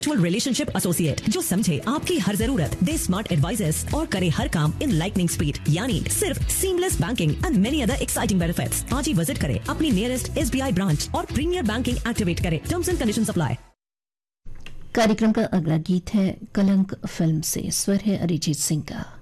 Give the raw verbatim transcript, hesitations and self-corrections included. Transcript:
Relationship associate जो समझे आपकी हर जरूरत, दे स्मार्ट एडवाइजर्स और करे हर काम इन लाइटनिंग स्पीड, यानी सिर्फ seamless banking and many other exciting benefits. आज ही विजिट करें अपनी नियरेस्ट एसबीआई ब्रांच और प्रीमियर बैंकिंग एक्टिवेट करें। Terms and conditions apply. कार्यक्रम का अगला गीत है कलंक फिल्म से, स्वर है अरिजीत सिंह का।